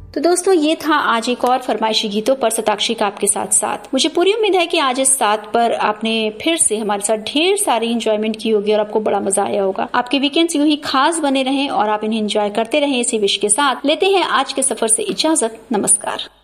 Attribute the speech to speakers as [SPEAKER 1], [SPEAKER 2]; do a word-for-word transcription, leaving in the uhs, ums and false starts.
[SPEAKER 1] तो दोस्तों ये था आज एक और फरमाइशी गीतों पर सताक्षी का आपके साथ साथ। मुझे पूरी उम्मीद है कि आज इस साथ पर आपने फिर से हमारे साथ ढेर सारी एंजॉयमेंट की होगी और आपको बड़ा मजा आया होगा। आपके वीकेंड्स यूं ही खास बने रहें और आप इन्हें एंजॉय करते रहें, इसी विश के साथ लेते हैं आज के सफर से इजाजत। नमस्कार।